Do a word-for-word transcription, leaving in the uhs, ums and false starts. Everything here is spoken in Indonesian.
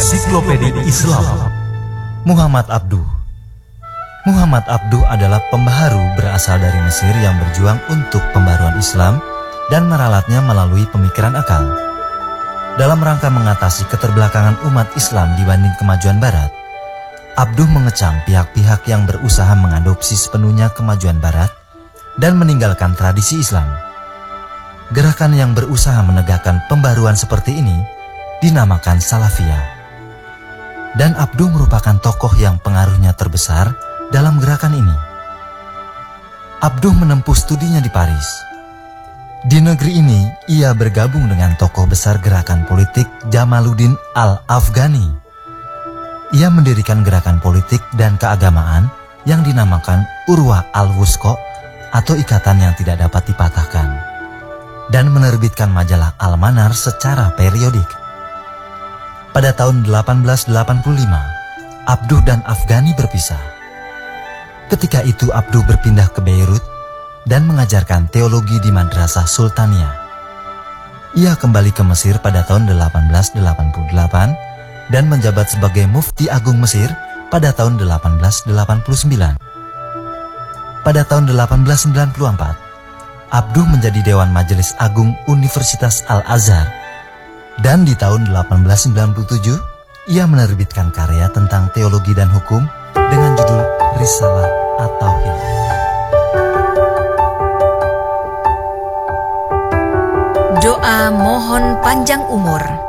Ensiklopedia Islam. Muhammad Abduh. Muhammad Abduh adalah pembaharu berasal dari Mesir yang berjuang untuk pembaruan Islam dan meralatnya melalui pemikiran akal. Dalam rangka mengatasi keterbelakangan umat Islam dibanding kemajuan Barat, Abduh mengecam pihak-pihak yang berusaha mengadopsi sepenuhnya kemajuan Barat dan meninggalkan tradisi Islam. Gerakan yang berusaha menegakkan pembaruan seperti ini dinamakan Salafiyah. Dan Abduh merupakan tokoh yang pengaruhnya terbesar dalam gerakan ini. Abduh menempuh studinya di Paris. Di negeri ini, ia bergabung dengan tokoh besar gerakan politik Jamaluddin Al-Afghani. Ia mendirikan gerakan politik dan keagamaan yang dinamakan Urwah Al-Wusqa atau ikatan yang tidak dapat dipatahkan, dan menerbitkan majalah Al-Manar secara periodik. Pada tahun delapan belas delapan puluh lima, Abduh dan Afghani berpisah. Ketika itu Abduh berpindah ke Beirut dan mengajarkan teologi di Madrasah Sultaniyah. Ia kembali ke Mesir pada tahun delapan belas delapan puluh delapan dan menjabat sebagai Mufti Agung Mesir pada tahun delapan belas delapan puluh sembilan. Pada tahun delapan belas sembilan puluh empat, Abduh menjadi Dewan Majelis Agung Universitas Al-Azhar. Dan di tahun delapan belas sembilan puluh tujuh, ia menerbitkan karya tentang teologi dan hukum dengan judul Risalah At-Tauhid. Doa mohon panjang umur.